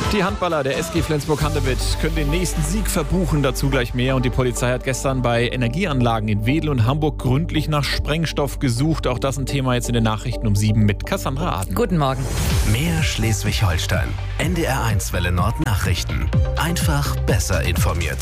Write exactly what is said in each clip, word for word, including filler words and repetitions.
Die Handballer der S G Flensburg-Handewitt können den nächsten Sieg verbuchen, dazu gleich mehr. Und die Polizei hat gestern bei Energieanlagen in Wedel und Hamburg gründlich nach Sprengstoff gesucht. Auch das ein Thema jetzt in den Nachrichten um sieben mit Cassandra Aden. Guten Morgen. Mehr Schleswig-Holstein. N D R eins Welle Nord Nachrichten. Einfach besser informiert.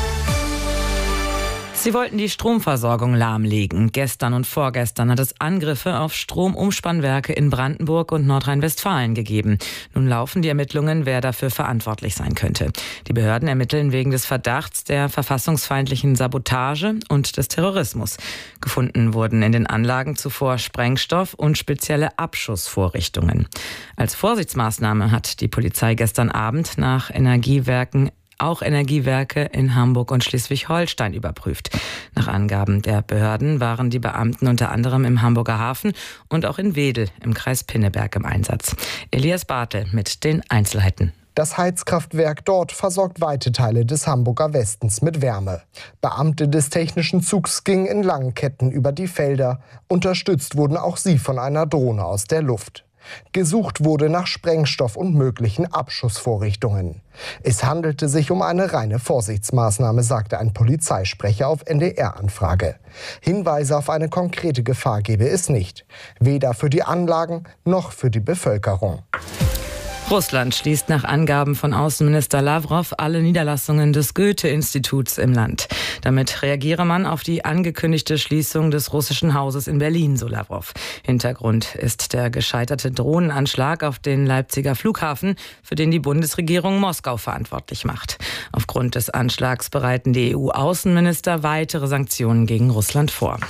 Sie wollten die Stromversorgung lahmlegen. Gestern und vorgestern hat es Angriffe auf Stromumspannwerke in Brandenburg und Nordrhein-Westfalen gegeben. Nun laufen die Ermittlungen, wer dafür verantwortlich sein könnte. Die Behörden ermitteln wegen des Verdachts der verfassungsfeindlichen Sabotage und des Terrorismus. Gefunden wurden in den Anlagen zuvor Sprengstoff und spezielle Abschussvorrichtungen. Als Vorsichtsmaßnahme hat die Polizei gestern Abend nach Energiewerken auch Energiewerke in Hamburg und Schleswig-Holstein überprüft. Nach Angaben der Behörden waren die Beamten unter anderem im Hamburger Hafen und auch in Wedel im Kreis Pinneberg im Einsatz. Elias Bartel mit den Einzelheiten. Das Heizkraftwerk dort versorgt weite Teile des Hamburger Westens mit Wärme. Beamte des technischen Zugs gingen in langen Ketten über die Felder. Unterstützt wurden auch sie von einer Drohne aus der Luft. Gesucht wurde nach Sprengstoff und möglichen Abschussvorrichtungen. Es handelte sich um eine reine Vorsichtsmaßnahme, sagte ein Polizeisprecher auf N D R-Anfrage. Hinweise auf eine konkrete Gefahr gebe es nicht. Weder für die Anlagen noch für die Bevölkerung. Russland schließt nach Angaben von Außenminister Lavrov alle Niederlassungen des Goethe-Instituts im Land. Damit reagiere man auf die angekündigte Schließung des russischen Hauses in Berlin, so Lavrov. Hintergrund ist der gescheiterte Drohnenanschlag auf den Leipziger Flughafen, für den die Bundesregierung Moskau verantwortlich macht. Aufgrund des Anschlags bereiten die E U-Außenminister weitere Sanktionen gegen Russland vor.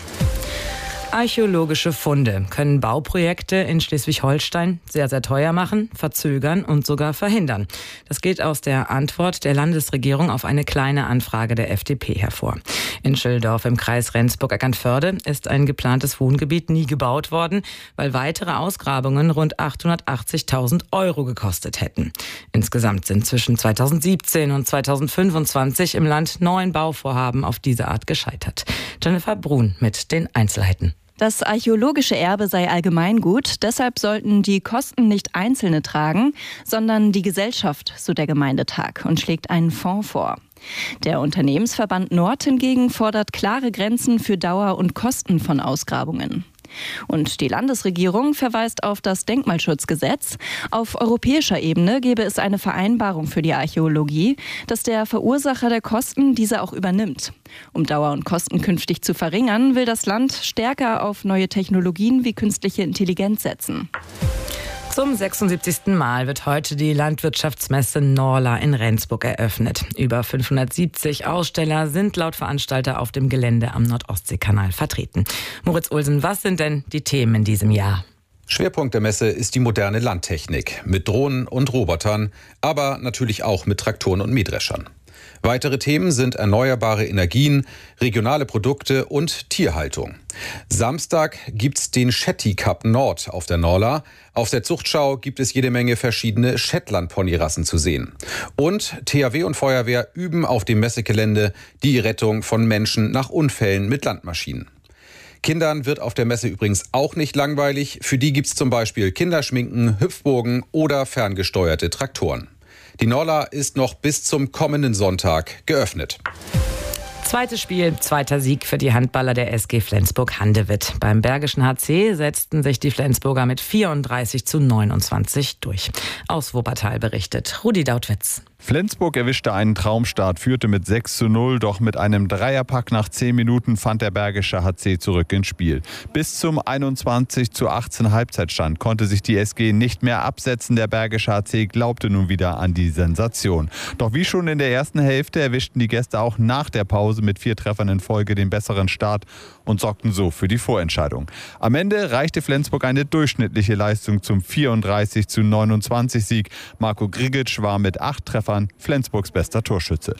Archäologische Funde können Bauprojekte in Schleswig-Holstein sehr, sehr teuer machen, verzögern und sogar verhindern. Das geht aus der Antwort der Landesregierung auf eine kleine Anfrage der F D P hervor. In Schilldorf im Kreis Rendsburg-Eckernförde ist ein geplantes Wohngebiet nie gebaut worden, weil weitere Ausgrabungen rund achthundertachtzigtausend Euro gekostet hätten. Insgesamt sind zwischen zweitausendsiebzehn und zweitausendfünfundzwanzig im Land neun Bauvorhaben auf diese Art gescheitert. Jennifer Brun mit den Einzelheiten. Das archäologische Erbe sei Allgemeingut, deshalb sollten die Kosten nicht Einzelne tragen, sondern die Gesellschaft, so der Gemeindetag, und schlägt einen Fonds vor. Der Unternehmensverband Nord hingegen fordert klare Grenzen für Dauer und Kosten von Ausgrabungen. Und die Landesregierung verweist auf das Denkmalschutzgesetz. Auf europäischer Ebene gäbe es eine Vereinbarung für die Archäologie, dass der Verursacher der Kosten diese auch übernimmt. Um Dauer und Kosten künftig zu verringern, will das Land stärker auf neue Technologien wie künstliche Intelligenz setzen. Zum sechsundsiebzigsten Mal wird heute die Landwirtschaftsmesse Norla in Rendsburg eröffnet. Über fünfhundertsiebzig Aussteller sind laut Veranstalter auf dem Gelände am Nordostseekanal vertreten. Moritz Olsen, was sind denn die Themen in diesem Jahr? Schwerpunkt der Messe ist die moderne Landtechnik mit Drohnen und Robotern, aber natürlich auch mit Traktoren und Mähdreschern. Weitere Themen sind erneuerbare Energien, regionale Produkte und Tierhaltung. Samstag gibt's den Shetty Cup Nord auf der Norla. Auf der Zuchtschau gibt es jede Menge verschiedene Shetland-Ponyrassen zu sehen. Und T H W und Feuerwehr üben auf dem Messegelände die Rettung von Menschen nach Unfällen mit Landmaschinen. Kindern wird auf der Messe übrigens auch nicht langweilig. Für die gibt's zum Beispiel Kinderschminken, Hüpfburgen oder ferngesteuerte Traktoren. Die Norla ist noch bis zum kommenden Sonntag geöffnet. Zweites Spiel, zweiter Sieg für die Handballer der S G Flensburg-Handewitt. Beim Bergischen H C setzten sich die Flensburger mit vierunddreißig zu neunundzwanzig durch. Aus Wuppertal berichtet Rudi Dautwitz. Flensburg erwischte einen Traumstart, führte mit sechs zu null, doch mit einem Dreierpack nach zehn Minuten fand der Bergische H C zurück ins Spiel. Bis zum einundzwanzig zu achtzehn Halbzeitstand konnte sich die S G nicht mehr absetzen. Der Bergische H C glaubte nun wieder an die Sensation. Doch wie schon in der ersten Hälfte erwischten die Gäste auch nach der Pause mit vier Treffern in Folge den besseren Start und sorgten so für die Vorentscheidung. Am Ende reichte Flensburg eine durchschnittliche Leistung zum vierunddreißig zu neunundzwanzig Sieg. Marco Grigic war mit acht Treffern Flensburgs bester Torschütze.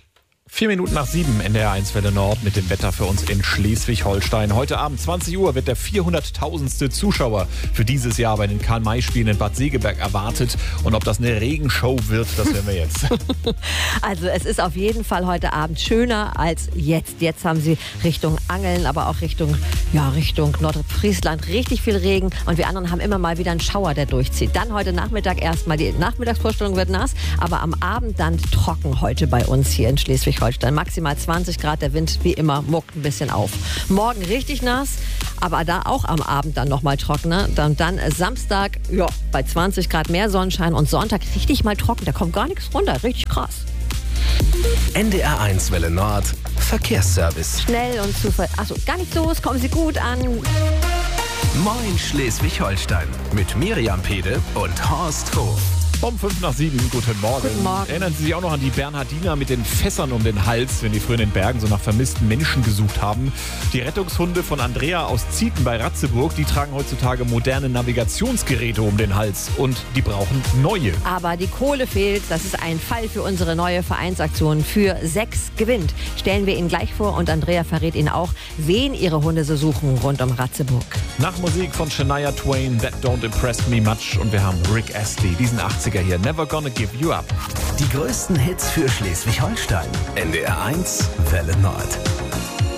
Vier Minuten nach sieben, N D R eins Welle Nord mit dem Wetter für uns in Schleswig-Holstein. Heute Abend zwanzig Uhr wird der vierhunderttausendste Zuschauer für dieses Jahr bei den Karl-May-Spielen in Bad Segeberg erwartet. Und ob das eine Regenshow wird, das hören wir jetzt. Also es ist auf jeden Fall heute Abend schöner als jetzt. Jetzt haben sie Richtung Angeln, aber auch Richtung, ja, Richtung Nordfriesland richtig viel Regen. Und wir anderen haben immer mal wieder einen Schauer, der durchzieht. Dann heute Nachmittag erstmal, die Nachmittagsvorstellung wird nass, aber am Abend dann trocken heute bei uns hier in Schleswig-Holstein. Maximal zwanzig Grad, der Wind wie immer muckt ein bisschen auf. Morgen richtig nass, aber da auch am Abend dann nochmal trockener. Dann, dann Samstag, ja, bei zwanzig Grad mehr Sonnenschein und Sonntag richtig mal trocken. Da kommt gar nichts runter, richtig krass. N D R eins Welle Nord, Verkehrsservice. Schnell und zuverlässig. Achso, gar nicht so, es kommen Sie gut an. Moin Schleswig-Holstein mit Miriam Pede und Horst Hof. Um fünf nach sieben, guten Morgen. Guten Morgen. Erinnern Sie sich auch noch an die Bernhardiner mit den Fässern um den Hals, wenn die früher in den Bergen so nach vermissten Menschen gesucht haben? Die Rettungshunde von Andrea aus Zieten bei Ratzeburg, die tragen heutzutage moderne Navigationsgeräte um den Hals und die brauchen neue. Aber die Kohle fehlt. Das ist ein Fall für unsere neue Vereinsaktion. Für sechs gewinnt. Stellen wir Ihnen gleich vor und Andrea verrät Ihnen auch, wen ihre Hunde so suchen rund um Ratzeburg. Nach Musik von Shania Twain, That Don't Impress Me Much, und wir haben Rick Astley, diesen achtziger hier, Never Gonna Give You Up. Die größten Hits für Schleswig-Holstein. N D R eins Welle Nord.